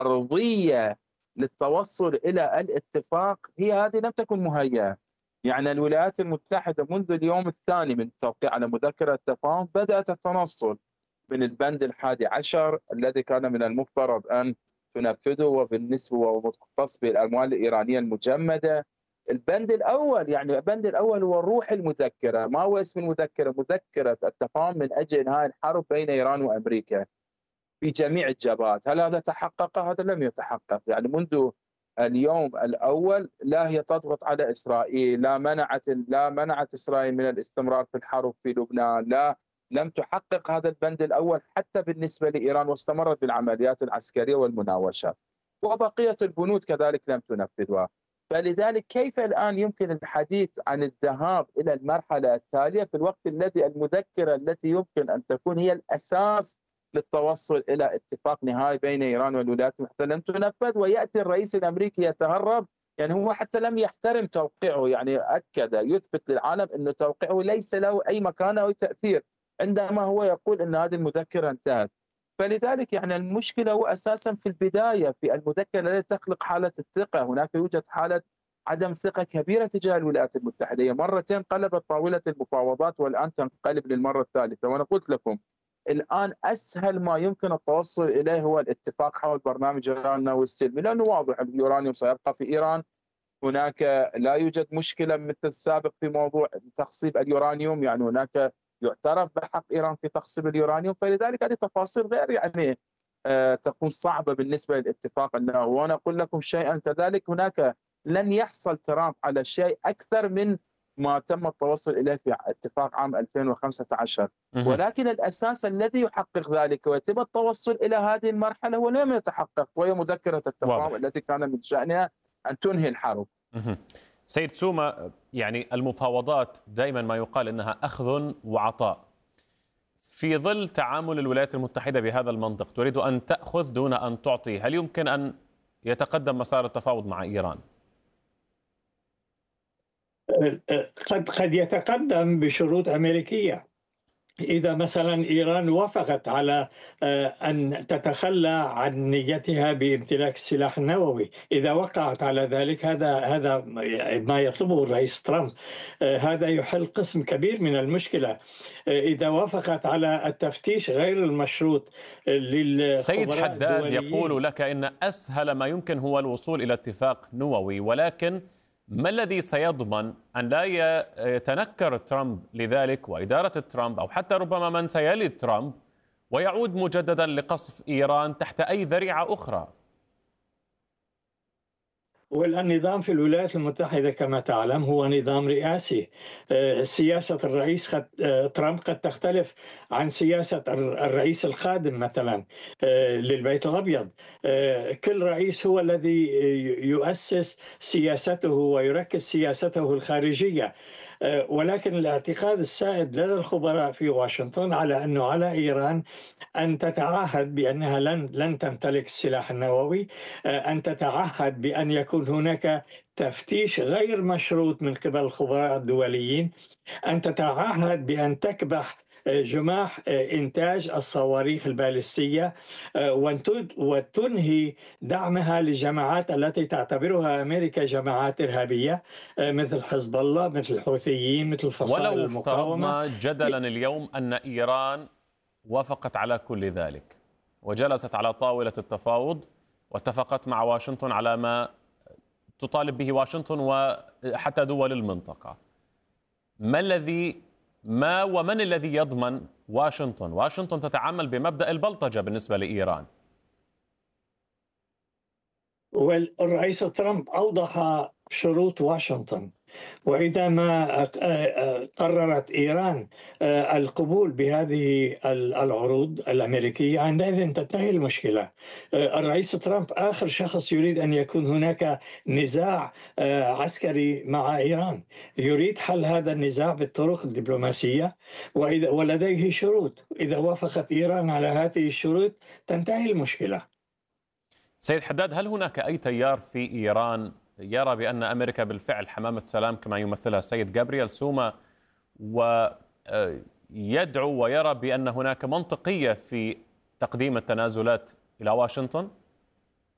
الأرضية للتوصل إلى الاتفاق هي هذه لم تكن مهيئة. يعني الولايات المتحدة منذ اليوم الثاني من التوقيع على مذكرة التفاهم بدأت التنصل من البند 11 الذي كان من المفترض أن تنفذه، وبالنسبة ومختص بالأموال الإيرانية المجمدة. البند الأول، يعني البند الأول هو روح المذكرة. ما هو اسم المذكرة؟ مذكرة التفاهم من أجل إنهاء الحرب بين إيران وأمريكا في جميع الجبهات. هل هذا تحقق؟ هذا لم يتحقق. يعني منذ اليوم الأول لا هي تضغط على إسرائيل، لا منعت إسرائيل من الاستمرار في الحرب في لبنان، لم تحقق هذا البند الأول حتى بالنسبة لإيران، واستمرت بالعمليات العسكرية والمناوشات، وبقية البنود كذلك لم تنفذها. فلذلك كيف الآن يمكن الحديث عن الذهاب إلى المرحلة التالية في الوقت الذي المذكرة التي يمكن أن تكون هي الأساس للتوصل إلى اتفاق نهائي بين إيران والولايات المتحدة لم تنفذ، ويأتي الرئيس الأمريكي يتهرب؟ يعني هو حتى لم يحترم توقيعه، يعني أكد يثبت للعالم أن توقيعه ليس له أي مكانة أو تأثير عندما هو يقول أن هذه المذكرة انتهت. فلذلك يعني المشكلة هو أساسا في البداية في المذكرة التي تخلق حالة الثقة. هناك يوجد حالة عدم ثقة كبيرة تجاه الولايات المتحدة. هي مرتين قلبت طاولة المفاوضات والآن تنقلب للمرة الثالثة. وأنا قلت لكم الآن أسهل ما يمكن التوصل إليه هو الاتفاق حول برنامج إيران النووي السلمي، لأنه واضح اليورانيوم سيبقى في إيران. هناك لا يوجد مشكلة مثل السابق في موضوع تخصيب اليورانيوم، يعني هناك يعترف بحق إيران في تخصيب اليورانيوم. فلذلك هذه تفاصيل غير يعني تكون صعبة بالنسبة للاتفاق النووي. وأنا أقول لكم شيئا كذلك، هناك لن يحصل ترامب على شيء أكثر من ما تم التوصل إليه في اتفاق عام 2015، ولكن الأساس الذي يحقق ذلك ويتم التوصل إلى هذه المرحلة هو لم يتحقق، وهي مذكرة التفاهم واضح. التي كان من شأنها أن تنهي الحرب. سيد سومة، يعني المفاوضات دائما ما يقال إنها أخذ وعطاء. في ظل تعامل الولايات المتحدة بهذا المنطق، تريد أن تأخذ دون أن تعطي، هل يمكن أن يتقدم مسار التفاوض مع إيران؟ قد يتقدم بشروط أمريكية. إذا مثلا إيران وافقت على أن تتخلى عن نيتها بامتلاك السلاح النووي، إذا وقعت على ذلك، هذا ما يطلبه الرئيس ترامب. هذا يحل قسم كبير من المشكلة. إذا وافقت على التفتيش غير المشروط سيد للخبراء حداد الدوليين. يقول لك إن أسهل ما يمكن هو الوصول إلى اتفاق نووي، ولكن ما الذي سيضمن أن لا يتنكر ترامب لذلك وإدارة ترامب أو حتى ربما من سيلي ترامب ويعود مجددا لقصف إيران تحت أي ذريعة أخرى؟ والنظام في الولايات المتحدة كما تعلم هو نظام رئاسي. سياسة الرئيس ترامب قد تختلف عن سياسة الرئيس القادم مثلا للبيت الأبيض. كل رئيس هو الذي يؤسس سياسته ويركز سياسته الخارجية. ولكن الاعتقاد السائد لدى الخبراء في واشنطن على أنه على إيران أن تتعهد بأنها لن تمتلك السلاح النووي، أن تتعهد بأن يكون هناك تفتيش غير مشروط من قبل الخبراء الدوليين، أن تتعهد بأن تكبح جماح إنتاج الصواريخ البالستية، وتنهي دعمها للجماعات التي تعتبرها أمريكا جماعات إرهابية، مثل حزب الله، مثل الحوثيين، مثل فصائل ولو المقاومة. افترضنا جدلا اليوم أن إيران وافقت على كل ذلك وجلست على طاولة التفاوض واتفقت مع واشنطن على ما تطالب به واشنطن وحتى دول المنطقة، ومن الذي يضمن واشنطن؟ واشنطن تتعامل بمبدأ البلطجة بالنسبة لإيران. والرئيس ترامب أوضح شروط واشنطن، وإذا ما قررت إيران القبول بهذه العروض الأمريكية عندئذ تنتهي المشكلة. الرئيس ترامب آخر شخص يريد أن يكون هناك نزاع عسكري مع إيران، يريد حل هذا النزاع بالطرق الدبلوماسية، ولديه شروط. إذا وافقت إيران على هذه الشروط تنتهي المشكلة. سيد حداد، هل هناك أي تيار في إيران يرى بأن أمريكا بالفعل حمامة سلام كما يمثلها السيد جابرييل سوما، ويدعو ويرى بأن هناك منطقية في تقديم التنازلات إلى واشنطن؟